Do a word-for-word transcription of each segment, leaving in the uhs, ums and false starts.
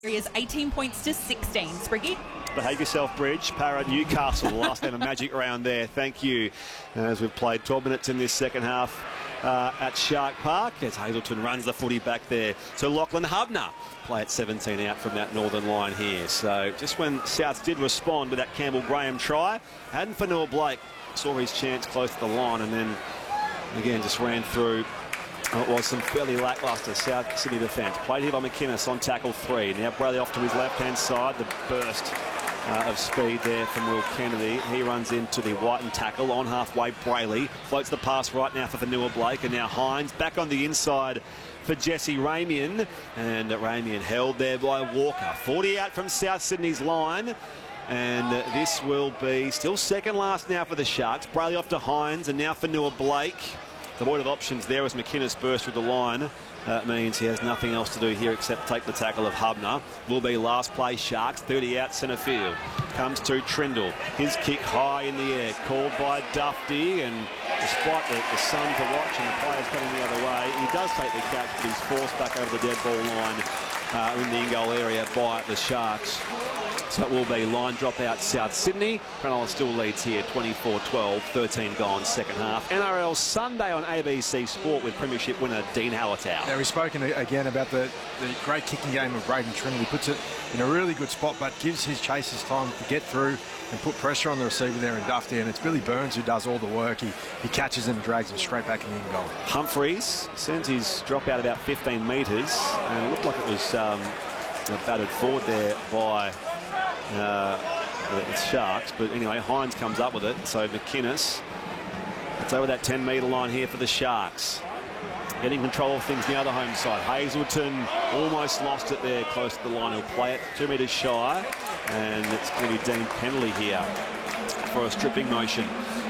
Is eighteen points to sixteen. Spriggy. Behave yourself, Bridge. Para Newcastle, the last game of Magic round there. Thank you. As we've played twelve minutes in this second half uh, at Shark Park, as Hazelton runs the footy back there. So Lachlan Hubner play at seventeen out from that northern line here. So just when Souths did respond with that Campbell Graham try, Hadden Fanua-Blake saw his chance close to the line and then again just ran through. It was some fairly lacklustre South Sydney defence. Played here by McInnes on tackle three. Now Brayley off to his left-hand side. The burst uh, of speed there from Will Kennedy. He runs into the Whiten tackle on halfway. Brayley floats the pass right now for Fanua-Blake. And now Hines back on the inside for Jesse Ramian. And Ramian held there by Walker. forty out from South Sydney's line. And uh, this will be still second last now for the Sharks. Brayley off to Hines and now Fanua-Blake. The void of options there as McInnes burst through the line. That uh, means he has nothing else to do here except take the tackle of Hubner. Will be last play Sharks, thirty out centre field. Comes to Trindle. His kick high in the air, called by Dufty, and despite the, the sun to watch and the players coming the other way, he does take the catch, but he's forced back over the dead ball line uh, in the in-goal area by the Sharks. So it will be line drop out South Sydney. Cronulla still leads here twenty-four twelve, thirteen gone second half. N R L Sunday on A B C Sport with Premiership winner Dean Hallertau. Yeah, we've spoken again about the, the great kicking game of Braden Trindle. He puts it in a really good spot, but gives his chasers time to get through and put pressure on the receiver there in Dufty. And it's Billy Burns who does all the work. He, he catches him and drags him straight back in the in goal. Humphreys sends his drop out about fifteen metres, and it looked like it was um, batted forward there by Uh, the Sharks, but anyway, Hines comes up with it. So McInnes, it's over that ten metre line here for the Sharks. Getting control of things now the home side. Hazelton almost lost it there close to the line. He'll play it two metres shy, and it's going to be deemed penalty here for a stripping motion.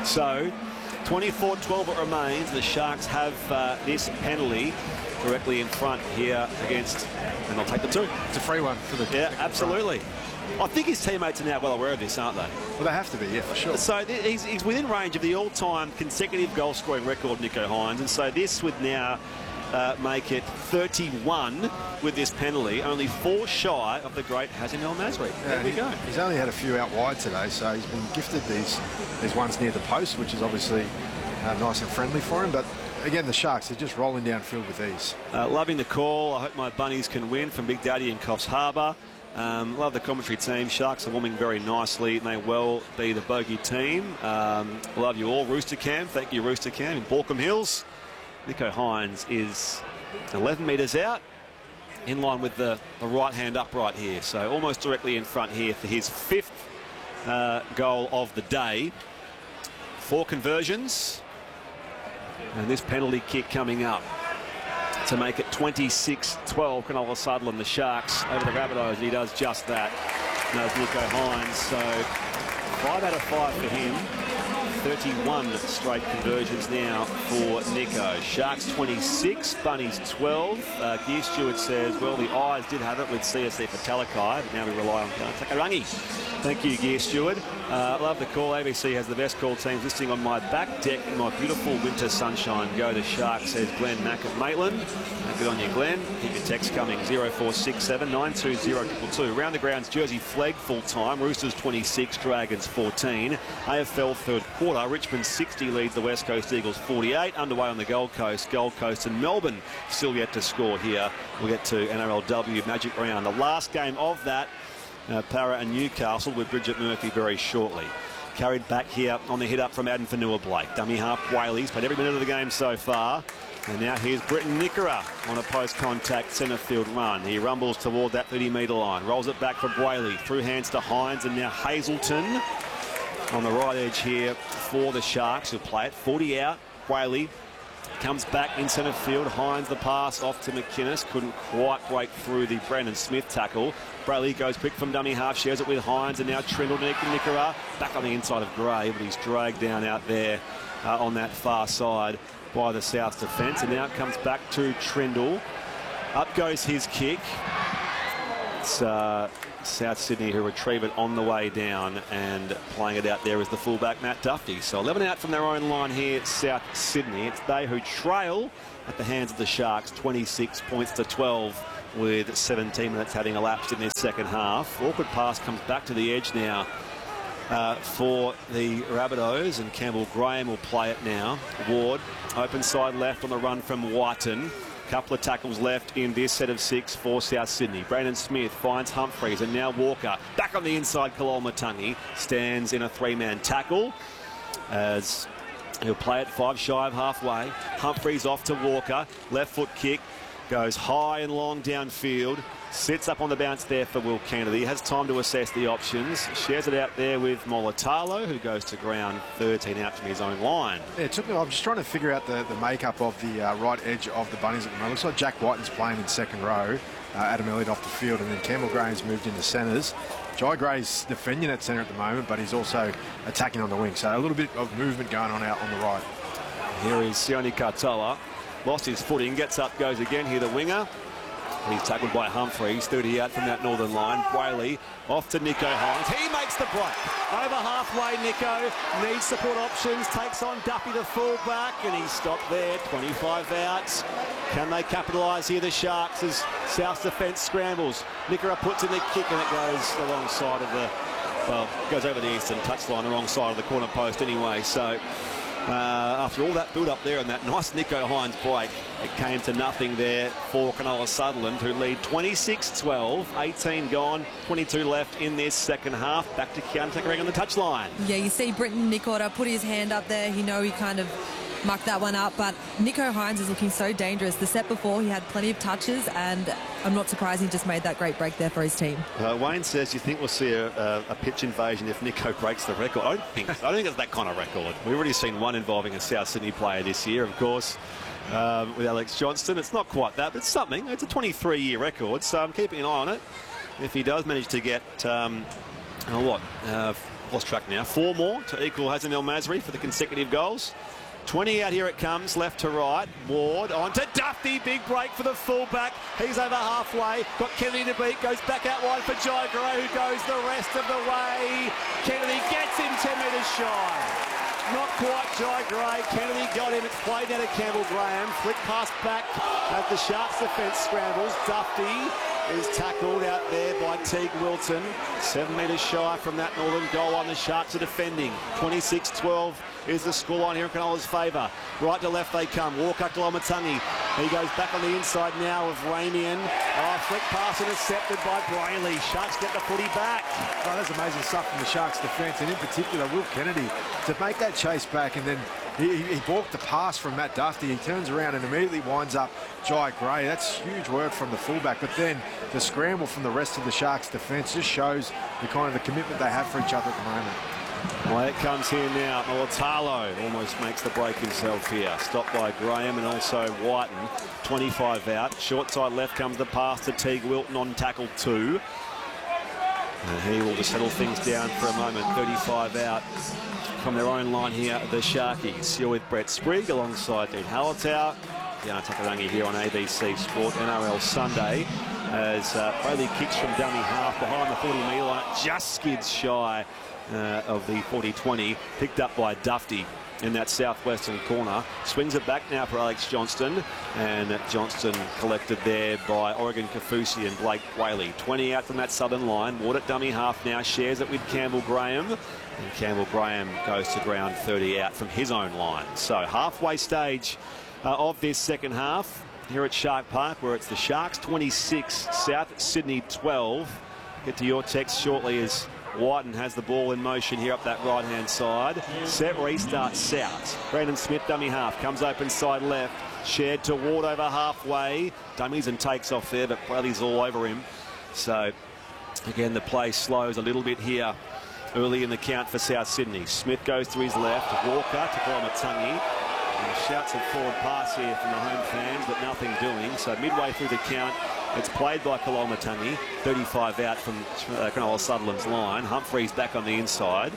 So twenty-four twelve it remains. The Sharks have uh, this penalty directly in front here against, and they'll take the two. It's a free one for the yeah, absolutely. Front. I think his teammates are now well aware of this, aren't they? Well, they have to be, yeah, for sure. So he's, he's within range of the all-time consecutive goal-scoring record, Nicho Hynes, and so this would now uh, make it thirty-one with this penalty, only four shy of the great Hazem El Masri. Yeah, there we he, go. He's only had a few out wide today, so he's been gifted these, these ones near the post, which is obviously uh, nice and friendly for him, but again, the Sharks are just rolling downfield with ease. Uh, loving the call. I hope my bunnies can win from Big Daddy in Coffs Harbour. Um, love the commentary team. Sharks are warming very nicely. It may well be the bogey team. Um, love you all. Rooster Cam. Thank you, Rooster Cam in Borkham Hills. Nicho Hynes is eleven metres out, in line with the, the right-hand upright here. So almost directly in front here for his fifth uh, goal of the day. Four conversions. And this penalty kick coming up to make it twenty-six twelve. Cronulla Sutherland, the Sharks over the Rabbitohs. He does just that. Knows Nicho Hynes. So five out of five for him. thirty-one straight conversions now for Nicho. Sharks twenty-six, Bunnies twelve. Uh, Gear Stewart says, well, the eyes did have it with C S C for Talakai, but now we rely on Takarangi. Thank you, Gear Stewart. Uh, love the call. A B C has the best call teams listing on my back deck in my beautiful winter sunshine. Go to Sharks, says Glenn Mack at Maitland. Uh, good on you, Glenn. Keep your text coming. zero four six seven nine two zero two two. Round the grounds, Jersey Flegg full time. Roosters twenty-six, Dragons fourteen. A F L third quarter. Richmond sixty leads the West Coast Eagles forty-eight. Underway on the Gold Coast. Gold Coast and Melbourne still yet to score here. We'll get to N R L W Magic Round. The last game of that. Uh, Para and Newcastle with Bridget Murphy very shortly. Carried back here on the hit up from Hadden Fanua-Blake. Dummy half Whaley's played every minute of the game so far. And now here's Britton Nickera on a post-contact centre field run. He rumbles toward that thirty metre line. Rolls it back for Whaley. Through hands to Hines, and now Hazelton on the right edge here for the Sharks who play it. forty out. Whaley comes back in centre field. Hines the pass off to McInnes. Couldn't quite break through the Brandon Smith tackle. Brayley goes quick from dummy half. Shares it with Hines. And now Trindle Nickera back on the inside of Gray. But he's dragged down out there uh, on that far side by the South defence. And now it comes back to Trindle. Up goes his kick. It's uh, South Sydney who retrieve it on the way down, and playing it out there is the fullback Matt Dufty. So eleven out from their own line here, South Sydney. It's they who trail at the hands of the Sharks, twenty-six points to twelve with seventeen minutes having elapsed in this second half. Awkward pass comes back to the edge now uh, for the Rabbitohs, and Campbell Graham will play it now. Ward, open side left on the run from Whiten. Couple of tackles left in this set of six for South Sydney. Brandon Smith finds Humphreys, and now Walker back on the inside. Kalolmatangi stands in a three-man tackle as he'll play it five shy of halfway. Humphreys off to Walker, left foot kick, goes high and long downfield, sits up on the bounce there for Will Kennedy. Has time to assess the options, shares it out there with Molitalo, who goes to ground thirteen out from his own line. Yeah, it took me, I'm just trying to figure out the, the makeup of the uh, right edge of the Bunnies at the moment. Looks like Jack Whiten's playing in second row, uh, Adam Elliott off the field, and then Campbell Graham's moved into centres. Jai Gray's defending at centre at the moment, but he's also attacking on the wing, so a little bit of movement going on out on the right. Here is Sione Katoa. Lost his footing, gets up, goes again here, the winger. He's tackled by Humphreys, thirty out from that northern line. Brayley off to Nicho Hynes. He makes the break. Over halfway, Nicho needs support options, takes on Duffy, the fullback, and he's stopped there. twenty-five outs. Can they capitalise here, the Sharks, as South's defence scrambles. Nicho puts in the kick, and it goes alongside of the, well, goes over the eastern touchline, the wrong side of the corner post anyway. So Uh, after all that build-up there and that nice Nicho Hynes break, it came to nothing there for Cronulla Sutherland, who lead twenty-six twelve, eighteen gone, twenty-two left in this second half. Back to Keanu Takairangi on the touchline. Yeah, you see Britton Nicotta put his hand up there. You know he kind of mucked that one up, but Nicho Hynes is looking so dangerous. The set before, he had plenty of touches, and I'm not surprised he just made that great break there for his team. Uh, Wayne says, you think we'll see a, a, a pitch invasion if Nicho breaks the record? I don't think I don't think it's that kind of record. We've already seen one involving a South Sydney player this year, of course, um, with Alex Johnston. It's not quite that, but it's something. It's a twenty-three year record, so I'm keeping an eye on it. If he does manage to get, um, oh, what, uh, lost track now, four more to equal Hasan El Masri for the consecutive goals. twenty out, here it comes, left to right. Ward on to Duffy, big break for the fullback. He's over halfway, got Kennedy to beat, goes back out wide for Jai Gray, who goes the rest of the way. Kennedy gets him ten metres shy. Not quite Jai Gray. Kennedy got him. It's played out of Campbell Graham. Flick pass back as the Sharks defence scrambles. Duffy is tackled out there by Teague Wilton. Seven metres shy from that northern goal line. The Sharks are defending. twenty-six twelve is the scoreline here in Cronulla's favour. Right to left they come. Walker, Kalolmatangi. He goes back on the inside now of Ramian. Oh, flick pass intercepted by Brayley. Sharks get the footy back. Oh, that's amazing stuff from the Sharks defence, and in particular Will Kennedy to make that chase back, and then he, he balked the pass from Matt Duffy. He turns around and immediately winds up Jai Gray. That's huge work from the fullback, but then the scramble from the rest of the Sharks defence just shows the kind of the commitment they have for each other at the moment. Well, it comes here now. Molitalo almost makes the break himself here. Stopped by Graham and also Whiten. twenty-five out. Short side left comes the pass to Teague Wilton on tackle two. And he will just settle things down for a moment. thirty-five out from their own line here, the Sharkies. You're with Brett Sprigg alongside Dean Hallertau. Keanu Takairangi here on A B C Sport N R L Sunday. As uh, Brayley kicks from dummy half behind the forty metre line. Just skids shy uh, of the forty twenty. Picked up by Duffy in that southwestern corner. Swings it back now for Alex Johnston, and Johnston collected there by Oregon Kafusi and Blake Whaley. twenty out from that southern line. Ward at dummy half now, shares it with Campbell Graham, and Campbell Graham goes to ground thirty out from his own line. So halfway stage uh, of this second half here at Shark Park, where it's the Sharks twenty-six, South Sydney twelve. Get to your text shortly as Whiten has the ball in motion here up that right-hand side. Set restart South. Brandon Smith, dummy half, comes open side left. Shared to Ward over halfway. Dummies and takes off there, but Bradley's all over him. So, again, the play slows a little bit here early in the count for South Sydney. Smith goes to his left. Walker to Kalolmatangi. And shouts a forward pass here from the home fans, but nothing doing. So midway through the count, it's played by Kalolmatangi. thirty-five out from uh, Cronulla Sutherland's line. Humphreys back on the inside.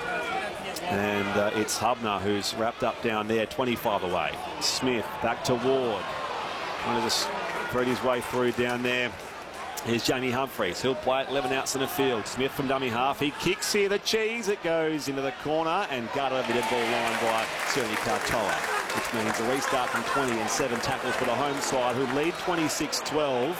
And uh, it's Hubner who's wrapped up down there, twenty-five away. Smith back to Ward. Trying to just thread his way through down there. Here's Jamie Humphreys. He'll play it eleven outs in the field. Smith from dummy half. He kicks here the cheese. It goes into the corner and gutted over the dead ball line by Sione Katoa, which means a restart from twenty and seven tackles for the home side, who lead twenty-six twelve.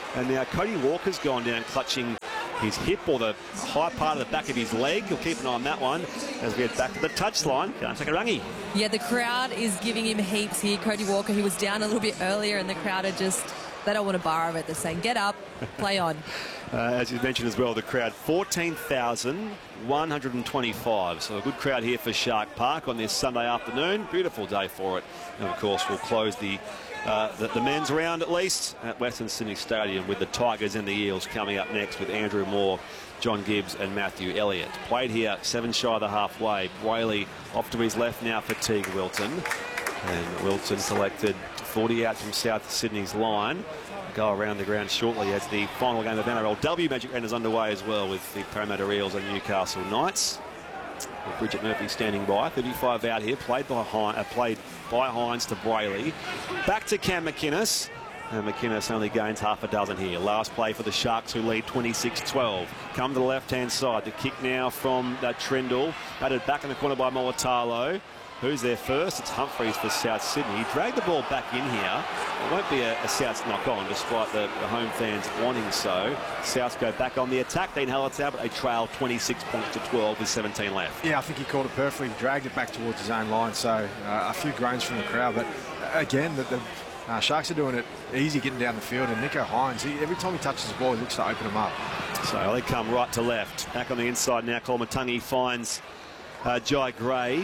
And now Cody Walker's gone down clutching his hip or the high part of the back of his leg. He'll keep an eye on that one as we head back to the touchline. Can't take a rungy. Yeah, the crowd is giving him heaps here. Cody Walker, he was down a little bit earlier and the crowd are just, they don't want a bar of it. They're saying, get up, play on. Uh, as you mentioned as well, the crowd, fourteen thousand one hundred twenty-five. So a good crowd here for Shark Park on this Sunday afternoon. Beautiful day for it. And of course, we'll close the, uh, the, the men's round at least at Western Sydney Stadium with the Tigers and the Eels coming up next with Andrew Moore, John Gibbs and Matthew Elliott. Played here seven shy of the halfway. Brayley off to his left now for Teague Wilton. And Wilton selected forty out from South Sydney's line. Go around the ground shortly as the final game of N R L W Magic Round is underway as well with the Parramatta Eels and Newcastle Knights. With Bridget Murphy standing by. thirty-five out here, played by, Hines, uh, played by Hines to Brayley. Back to Cam McInnes. And McInnes only gains half a dozen here. Last play for the Sharks who lead twenty-six twelve. Come to the left-hand side. The kick now from uh, Trindle. Batted back in the corner by Molitalo. Who's there first? It's Humphreys for South Sydney. He dragged the ball back in here. It won't be a, a Souths knock-on, despite the, the home fans wanting so. Souths go back on the attack. Dean Hallertau, but they trail twenty-six points to twelve with seventeen left. Yeah, I think he caught it perfectly. He dragged it back towards his own line, so uh, a few groans from the crowd. But uh, again, the, the uh, Sharks are doing it easy getting down the field. And Nicho Hynes, he, every time he touches the ball, he looks to open them up. So they come right to left. Back on the inside now, Koloamatangi finds uh, Jai Gray.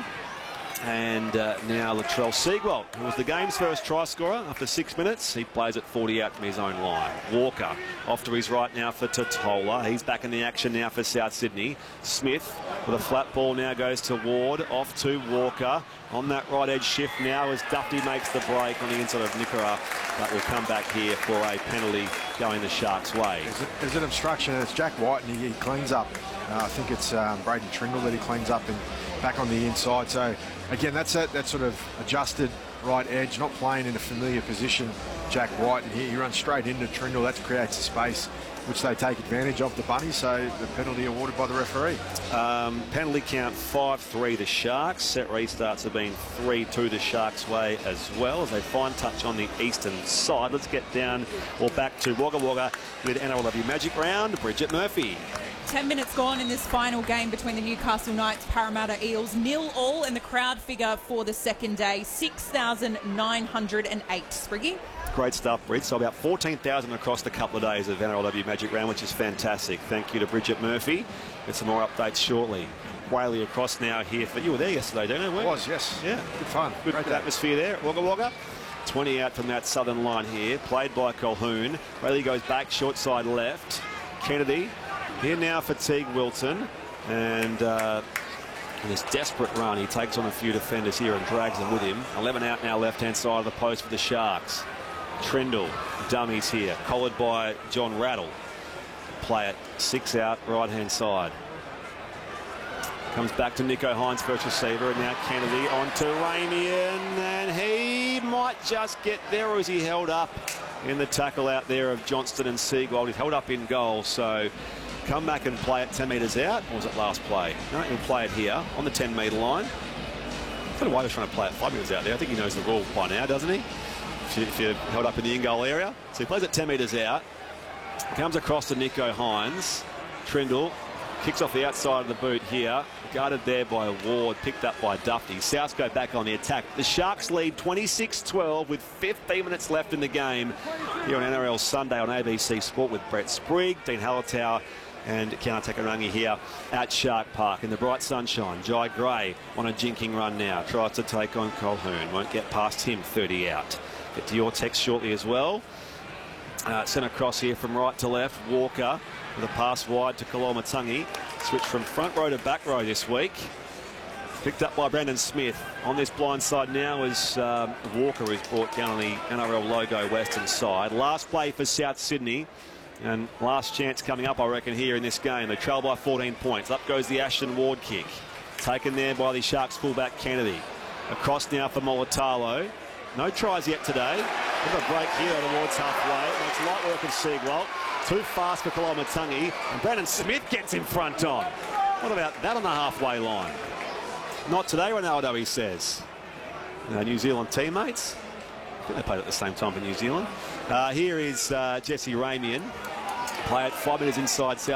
And uh, now Latrell Seagwell, who was the game's first try scorer after six minutes. He plays at forty out from his own line. Walker off to his right now for Totola. He's back in the action now for South Sydney. Smith with a flat ball now goes to Ward. Off to Walker. On that right edge shift now as Dufty makes the break on the inside of Nicola. But will come back here for a penalty going the Sharks' way. There's, a, there's an obstruction, and it's Jack White, and he, he cleans up. Uh, I think it's um, Braden Trindle that he cleans up and back on the inside. So again, that's that, that sort of adjusted right edge, not playing in a familiar position. Jack White, and he, he runs straight into Trindle. That creates a space which they take advantage of, the Bunnies. So the penalty awarded by the referee. Um, penalty count five three the Sharks. Set restarts have been three two the Sharks' way as well as they find touch on the eastern side. Let's get down or back to Wagga Wagga with N R L W Magic Round. Bridget Murphy. Ten minutes gone in this final game between the Newcastle Knights, Parramatta Eels, nil all, and the crowd figure for the second day, six thousand nine hundred eight. Spriggy? Great stuff, Brit. So about fourteen thousand across the couple of days of N R L W Magic Round, which is fantastic. Thank you to Bridget Murphy. Get some more updates shortly. Whaley across now here. For, you were there yesterday, don't you? I was, yes. Yeah. Good fun. Good Great atmosphere there at Wagga Wagga. twenty out from that southern line here. Played by Colquhoun. Whaley goes back, short side left. Kennedy here now for Teague Wilton. And uh, in this desperate run, he takes on a few defenders here and drags them with him. eleven out now, left-hand side of the post for the Sharks. Trindle, dummies here, collared by John Rattle. Play it, six out, right-hand side. Comes back to Nicho Hynes, first receiver, and now Kennedy on to Ramian, and he might just get there, or is he held up in the tackle out there of Johnston and Seagold? He's held up in goal, so come back and play it ten metres out, or was it last play? No, he'll play it here on the ten metre line. I don't know why they're trying to play it five metres out there. I think he knows the rule by now, doesn't he? If, you, if you're held up in the in-goal area. So he plays it ten metres out. Comes across to Nicho Hynes. Trindle kicks off the outside of the boot here. Guarded there by Ward, picked up by Dufty. Souths go back on the attack. The Sharks lead twenty-six twelve with fifteen minutes left in the game here on N R L Sunday on A B C Sport with Brett Sprigg, Dean Hallertau and Kiana Takarangi here at Shark Park in the bright sunshine. Jai Gray on a jinking run now. Tries to take on Colquhoun. Won't get past him, thirty out. Get to your text shortly as well. Uh, sent across here from right to left. Walker with a pass wide to Koloamatangi. Switch from front row to back row this week. Picked up by Brandon Smith. On this blind side now is um, Walker, who's brought down on the N R L logo western side. Last play for South Sydney. And last chance coming up, I reckon, here in this game. They trail by fourteen points. Up goes the Ashton Ward kick. Taken there by the Sharks fullback Kennedy. Across now for Molitalo. No tries yet today. Bit of a break here towards halfway. Makes light work of Seagull. Too fast for Koloamatangi. And Brandon Smith gets in front on. What about that on the halfway line? Not today, Ronaldo, he says. Uh, New Zealand teammates. I think they played at the same time for New Zealand. Uh, here is uh, Jesse Ramian. Play it five metres inside South.